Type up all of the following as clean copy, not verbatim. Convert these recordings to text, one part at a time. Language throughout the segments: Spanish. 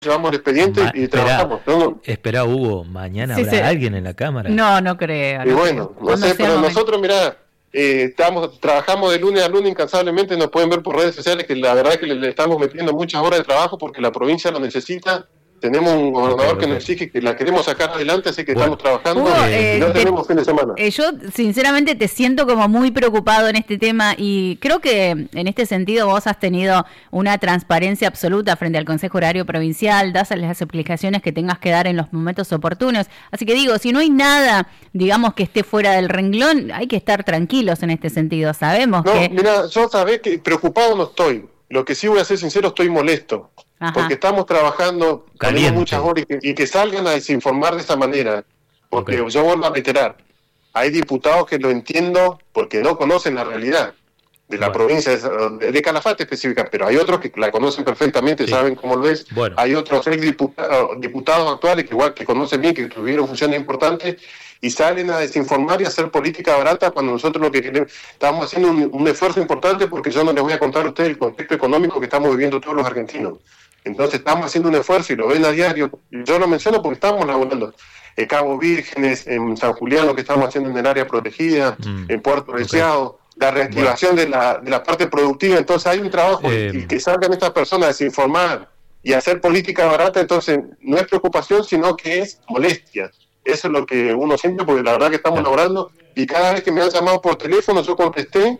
llevamos el expediente y trabajamos. Espera, Hugo, mañana habrá alguien en la Cámara. No creo. Y bueno, no sé, pero nosotros, mirá, trabajamos de lunes a lunes incansablemente, nos pueden ver por redes sociales que la verdad es que le estamos metiendo muchas horas de trabajo porque la provincia lo necesita. Tenemos un gobernador que nos exige que la queremos sacar adelante, así que estamos trabajando y no tenemos fin de semana. Yo sinceramente te siento como muy preocupado en este tema y creo que en este sentido vos has tenido una transparencia absoluta frente al Consejo Horario Provincial, das las explicaciones que tengas que dar en los momentos oportunos. Así que digo, si no hay nada, digamos, que esté fuera del renglón, hay que estar tranquilos en este sentido. Sabemos que... No, mira, yo sabés que preocupado no estoy. Lo que sí voy a ser sincero, estoy molesto. Ajá. Porque estamos trabajando, tenemos muchas horas y que salgan a desinformar de esa manera. Porque yo vuelvo a reiterar, hay diputados que lo entiendo porque no conocen la realidad de la provincia de Calafate específica, pero hay otros que la conocen perfectamente, saben cómo lo es. Hay otros diputados actuales que igual que conocen bien, que tuvieron funciones importantes y salen a desinformar y a hacer política barata cuando nosotros lo que queremos, estamos haciendo un esfuerzo importante, porque yo no les voy a contar a ustedes el contexto económico que estamos viviendo todos los argentinos. Entonces estamos haciendo un esfuerzo y lo ven a diario. Yo lo menciono porque estamos laborando en Cabo Vírgenes, en San Julián, lo que estamos haciendo en el área protegida, en Puerto Deseado, la reactivación de la parte productiva. Entonces hay un trabajo y que salgan estas personas a desinformar y a hacer política barata. Entonces no es preocupación, sino que es molestia. Eso es lo que uno siente, porque la verdad que estamos laborando y cada vez que me han llamado por teléfono yo contesté.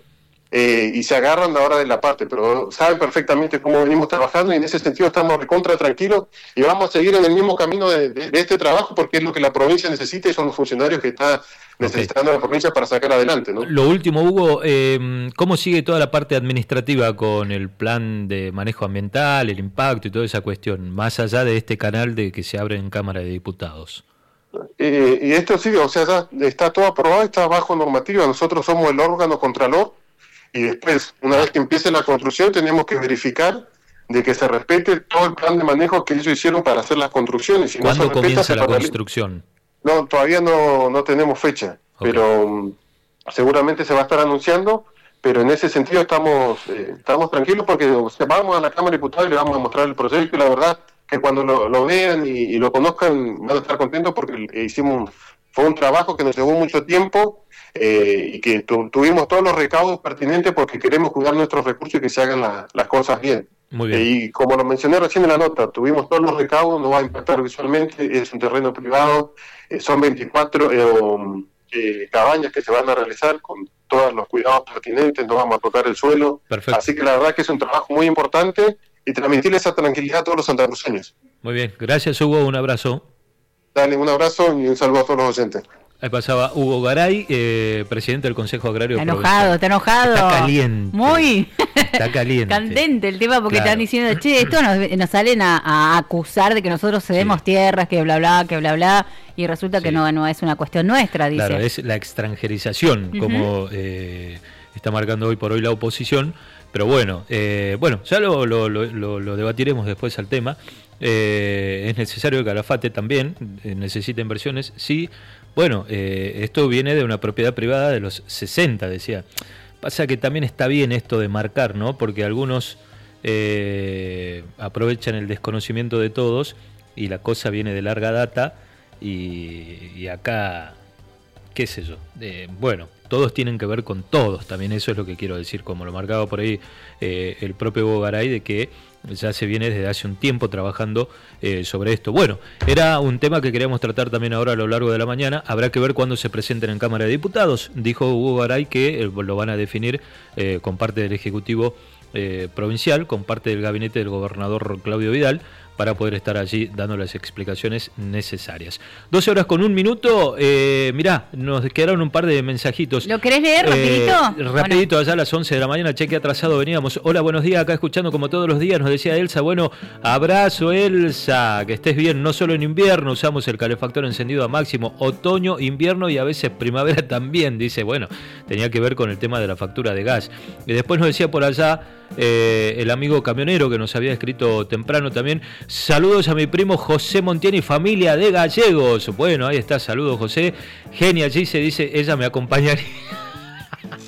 Y se agarran la hora de la parte, pero saben perfectamente cómo venimos trabajando y en ese sentido estamos recontra tranquilos y vamos a seguir en el mismo camino de este trabajo, porque es lo que la provincia necesita y son los funcionarios que está necesitando la provincia para sacar adelante, ¿no? Lo último, Hugo, ¿cómo sigue toda la parte administrativa con el plan de manejo ambiental, el impacto y toda esa cuestión, más allá de este canal de que se abre en Cámara de Diputados? Y esto sigue, o sea, ya está todo aprobado, está bajo normativa, nosotros somos el órgano contralor. Y después, una vez que empiece la construcción, tenemos que verificar de que se respete todo el plan de manejo que ellos hicieron para hacer las construcciones. Si ¿Cuándo no se respeta, comienza la construcción? No, todavía no tenemos fecha, pero seguramente se va a estar anunciando, pero en ese sentido estamos tranquilos porque vamos a la Cámara de Diputados y le vamos a mostrar el proyecto y la verdad que cuando lo vean y lo conozcan van a estar contentos porque fue un trabajo que nos llevó mucho tiempo y que tuvimos todos los recaudos pertinentes porque queremos cuidar nuestros recursos y que se hagan las cosas bien. Muy bien. Y como lo mencioné recién en la nota, tuvimos todos los recaudos, no va a impactar visualmente, es un terreno privado, son 24 cabañas que se van a realizar con todos los cuidados pertinentes, no vamos a tocar el suelo. Perfecto. Así que la verdad que es un trabajo muy importante y transmitirle esa tranquilidad a todos los santacruceños. Muy bien, gracias Hugo, un abrazo. Dale, un abrazo y un saludo a todos los oyentes. Ahí pasaba Hugo Garay, presidente del Consejo Agrario Provincial. Está enojado. Está caliente. Muy. Está caliente. Candente el tema porque están diciendo, che, esto nos salen a acusar de que nosotros cedemos tierras, que bla, bla, y resulta que no es una cuestión nuestra, dice. Claro, es la extranjerización, como está marcando hoy por hoy la oposición, pero bueno, ya lo debatiremos después al tema. Es necesario que Calafate también necesita inversiones, sí. Bueno, esto viene de una propiedad privada de los 60, decía. Pasa que también está bien esto de marcar, ¿no? Porque algunos aprovechan el desconocimiento de todos y la cosa viene de larga data y acá, qué sé yo, todos tienen que ver con todos, también eso es lo que quiero decir, como lo marcaba por ahí el propio Hugo Garay, de que ya se viene desde hace un tiempo trabajando sobre esto. Bueno, era un tema que queríamos tratar también ahora a lo largo de la mañana. Habrá que ver cuándo se presenten en Cámara de Diputados. Dijo Hugo Garay que lo van a definir con parte del Ejecutivo provincial, con parte del gabinete del gobernador Claudio Vidal, para poder estar allí dando las explicaciones necesarias. 12:01. Mirá, nos quedaron un par de mensajitos. ¿Lo querés leer rapidito? Rapidito, allá a las 11 de la mañana, cheque atrasado, veníamos. Hola, buenos días, acá escuchando como todos los días, nos decía Elsa. Bueno, abrazo Elsa, que estés bien. No solo en invierno usamos el calefactor encendido a máximo, otoño, invierno y a veces primavera también, dice. Bueno, tenía que ver con el tema de la factura de gas. Y después nos decía por allá el amigo camionero que nos había escrito temprano también. Saludos a mi primo José Montiani, familia de gallegos. Bueno, ahí está, saludos José. Genia allí se dice, ella me acompañaría.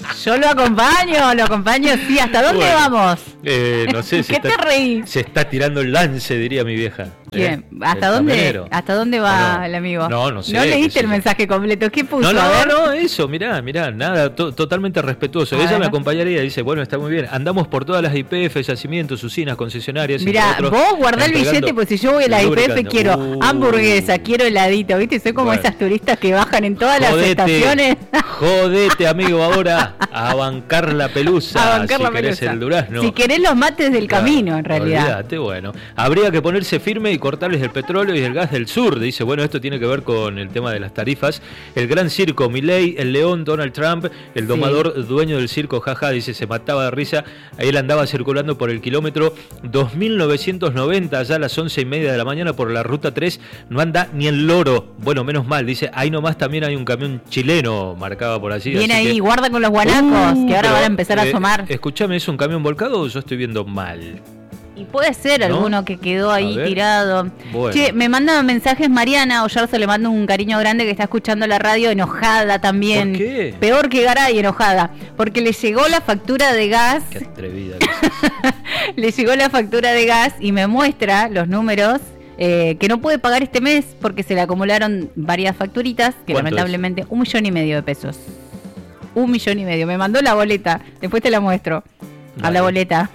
Yo lo acompaño, sí. ¿Hasta dónde vamos? No sé. ¿Qué te reís? Se está tirando el lance, diría mi vieja. Bien. ¿Hasta dónde va el amigo? No sé. No leíste el mensaje completo. ¿Qué puso? No, eso, mirá, nada, totalmente respetuoso. Ella me acompañaría y dice, bueno, está muy bien. Andamos por todas las IPF, yacimientos, usinas, concesionarias. Mirá, vos guardá el billete, porque si yo voy a la IPF quiero hamburguesa, quiero heladito, ¿viste? Soy como esas turistas que bajan en todas las estaciones. Jodete, amigo, ahora a bancar la pelusa. Querés el durazno. Si querés los mates del camino, en realidad. Olvídate, bueno. Habría que ponerse firme y cortarles el petróleo y el gas del sur. Dice, bueno, esto tiene que ver con el tema de las tarifas. El gran circo, Milei, el león, Donald Trump, el domador dueño del circo, jaja, dice, se mataba de risa. Él andaba circulando por el kilómetro 2990, allá a las 11:30 de la mañana por la ruta 3. No anda ni el loro. Bueno, menos mal, dice, ahí nomás también hay un camión chileno, marcaba por allí. Viene ahí, guarda con los guanacos, que ahora van a empezar a asomar. Escúchame, ¿es un camión volcado o yo estoy viendo mal? Y puede ser alguno que quedó ahí tirado. Bueno. Che, me manda mensajes Mariana Ollarzo, le mando un cariño grande, que está escuchando la radio, enojada también. ¿Por qué? Peor que Garay, enojada. Porque le llegó la factura de gas. Qué atrevida. Le llegó la factura de gas y me muestra los números que no puede pagar este mes porque se le acumularon varias facturitas, que lamentablemente 1,5 millones de pesos. 1,5 millones. Me mandó la boleta, después te la muestro. Vale. A la boleta.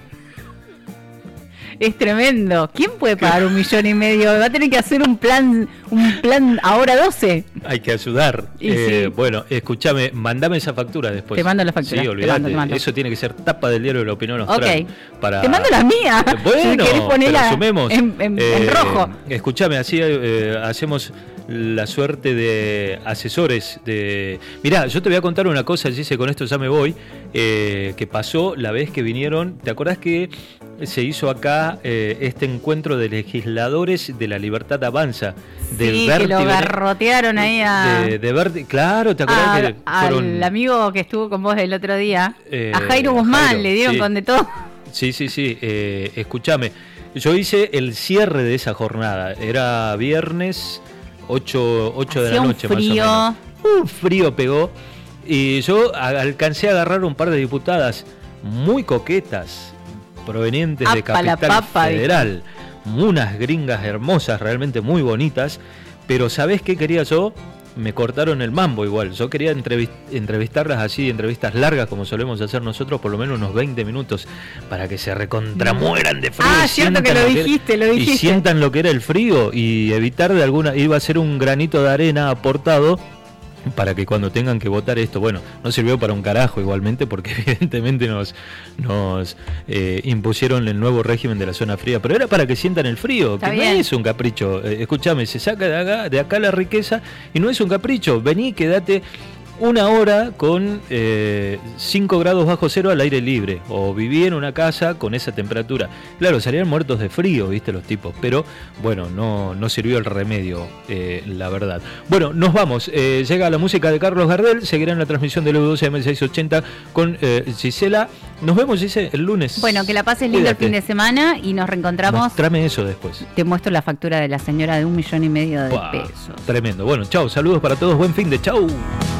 Es tremendo. ¿Quién puede pagar 1,5 millones? Va a tener que hacer un plan ahora 12. Hay que ayudar. Sí. Bueno, escúchame, mandame esa factura después. Te mando la factura. Sí, olvídate. Te mando. Eso tiene que ser tapa del diario de la Opinión Austral. Ok. Te mando la mía. Bueno, si querés ponerla sumemos. En rojo. Escúchame, así hacemos la suerte de asesores de... Mirá, yo te voy a contar una cosa, Gise, con esto ya me voy, que pasó la vez que vinieron. ¿Te acordás que se hizo acá este encuentro de legisladores de La Libertad Avanza? Sí, que lo garrotearon ahí a... Claro, ¿te acordás que fueron... Al amigo que estuvo con vos el otro día, a Jairo Guzmán, le dieron con de todo. Sí, escúchame, yo hice el cierre de esa jornada, era viernes 8 de la noche más o menos. Un frío pegó y yo alcancé a agarrar un par de diputadas muy coquetas provenientes de Capital Federal, unas gringas hermosas, realmente muy bonitas, pero ¿sabés qué quería yo? Me cortaron el mambo igual. Yo quería entrevistarlas así, entrevistas largas como solemos hacer nosotros, por lo menos unos 20 minutos, para que se recontramueran de frío. Cierto que lo dijiste. Y sientan lo que era el frío y evitar de alguna... Iba a ser un granito de arena aportado para que cuando tengan que votar esto, bueno, no sirvió para un carajo igualmente, porque evidentemente nos impusieron el nuevo régimen de la zona fría, pero era para que sientan el frío, que no es un capricho. Escúchame, se saca de acá la riqueza y no es un capricho. Vení, quédate una hora con 5 grados bajo cero al aire libre, o viví en una casa con esa temperatura. Claro, salían muertos de frío, viste, los tipos, pero bueno, no sirvió el remedio, la verdad. Bueno, nos vamos, llega la música de Carlos Gardel, seguirá en la transmisión del U12M680 con Gisela. Nos vemos, Gise, el lunes. Bueno, que la pases lindo el fin de semana y nos reencontramos. Mostrame eso después. Te muestro la factura de la señora de 1,5 millones de pesos. Tremendo. Bueno, chau, saludos para todos, buen fin de chau.